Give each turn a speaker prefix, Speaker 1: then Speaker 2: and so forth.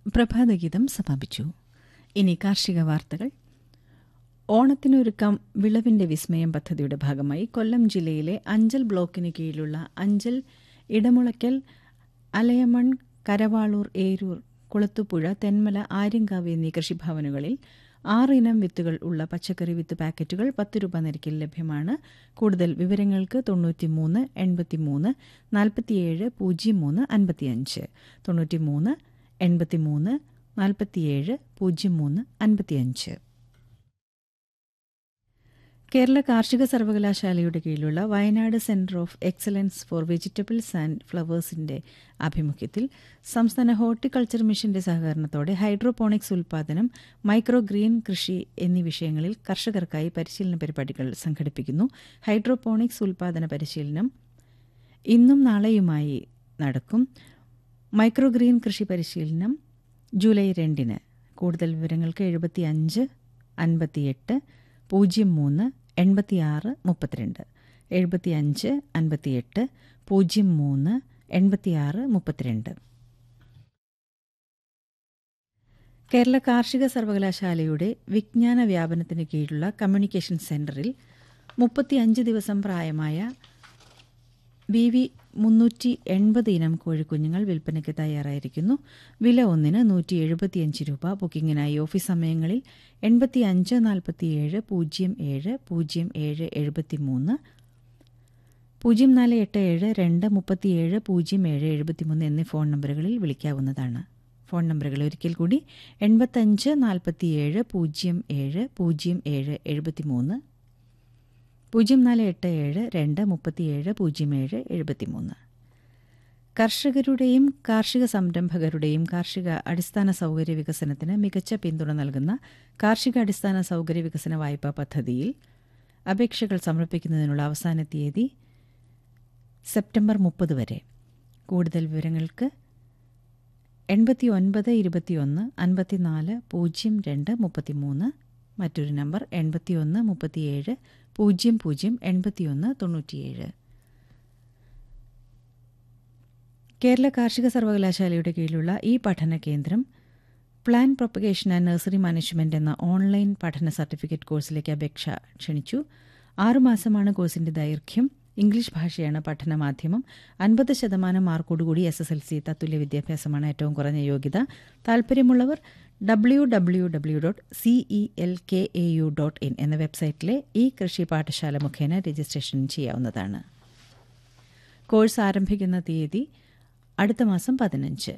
Speaker 1: പ്രഭാതഗീതം സമാപിച്ചു. ഇനി കാർഷിക വാർത്തകൾ. ഓണത്തിനൊരുക്കം വിളവിന്റെ വിസ്മയം പദ്ധതിയുടെ ഭാഗമായി കൊല്ലം ജില്ലയിലെ അഞ്ചൽ ബ്ലോക്കിന് കീഴിലുള്ള അഞ്ചൽ, ഇടമുളയ്ക്കൽ, അലയമൺ, കരവാളൂർ, ഏരൂർ, കുളത്തുപുഴ, തെന്മല, ആര്യങ്കാവ് എന്നീ കൃഷിഭവനുകളിൽ 6 ഇനം വിത്തുകൾ ഉള്ള പച്ചക്കറി വിത്ത് പാക്കറ്റുകൾ 10 രൂപ നിരക്കിൽ ലഭ്യമാണ്. കൂടുതൽ വിവരങ്ങൾക്ക് 93 83 47 03 55 93 83 47 03 55. കേരള കാർഷിക സർവകലാശാലയുടെ കീഴിലുള്ള Wayanad centre of excellence four vegetables and ഫ്ലവേഴ്സിന്റെ ആഭിമുഖ്യത്തിൽ സംസ്ഥാന ഹോർട്ടിക്കൾച്ചർ മിഷന്റെ സഹകരണത്തോടെ ഹൈഡ്രോപോണിക്സ് ഉൽപാദനം, മൈക്രോ ഗ്രീൻ കൃഷി എന്നീ വിഷയങ്ങളിൽ കർഷകർക്കായി പരിശീലന പരിപാടികൾ സംഘടിപ്പിക്കുന്നു. ഹൈഡ്രോപോണിക്സ് ഉൽപാദന പരിശീലനം ഇന്നും നാളെയുമായി നടക്കും. മൈക്രോ ഗ്രീൻ കൃഷി പരിശീലനം ജൂലൈ 2-ന്. കൂടുതൽ വിവരങ്ങൾക്ക് 75 58 03 86 32 75 58 03 86 32. കേരള കാർഷിക സർവകലാശാലയുടെ വിജ്ഞാന വ്യാപനത്തിന് കീഴിലുള്ള കമ്മ്യൂണിക്കേഷൻ സെന്ററിൽ 35 ദിവസം പ്രായമായ BV 380 ഇനം കോഴിക്കുഞ്ഞുങ്ങൾ വിൽപ്പനയ്ക്ക് തയ്യാറായിരിക്കുന്നു. വില ഒന്നിന് 175 രൂപ. ബുക്കിംഗിനായി ഓഫീസ് സമയങ്ങളിൽ 85 47 07 07 73 0487 2 37 07 73 എന്നീ ഫോൺ നമ്പറുകളിൽ വിളിക്കാവുന്നതാണ്. ഫോൺ നമ്പറുകൾ ഒരിക്കൽ കൂടി 85 47 07 07 73 0487 2 37 07 73. കർഷകരുടെയും കാർഷിക സംരംഭകരുടെയും കാർഷിക അടിസ്ഥാന സൗകര്യ വികസനത്തിന് മികച്ച പിന്തുണ നൽകുന്ന കാർഷിക അടിസ്ഥാന സൗകര്യ വികസന വായ്പാ പദ്ധതിയിൽ അപേക്ഷകൾ സമർപ്പിക്കുന്നതിനുള്ള അവസാന തീയതി സെപ്റ്റംബർ 30 വരെ. കൂടുതൽ വിവരങ്ങൾക്ക് 89 21 54 02 33, മറ്റൊരു നമ്പർ 81 37 00 81 97. കേരള കാർഷിക സർവകലാശാലയുടെ കീഴിലുള്ള ഈ പഠന കേന്ദ്രം plan propagation and nursery management എന്ന ഓൺലൈൻ പഠന സർട്ടിഫിക്കറ്റ് കോഴ്സിലേക്ക് അപേക്ഷ ക്ഷണിച്ചു. 6 മാസമാണ് കോഴ്സിന്റെ ദൈർഘ്യം. ഇംഗ്ലീഷ് ഭാഷയാണ് പഠനമാധ്യമം. 50% മാർക്കോടുകൂടി SSLC തത്തുല്യ വിദ്യാഭ്യാസമാണ് ഏറ്റവും കുറഞ്ഞ യോഗ്യത. താൽപ്പര്യമുള്ളവർ www.celkau.in എന്ന വെബ്സൈറ്റിലെ ഈ കൃഷി പാഠശാല മുഖേന രജിസ്ട്രേഷൻ ചെയ്യാവുന്നതാണ്. കോഴ്സ് ആരംഭിക്കുന്ന തീയതി അടുത്ത മാസം 15.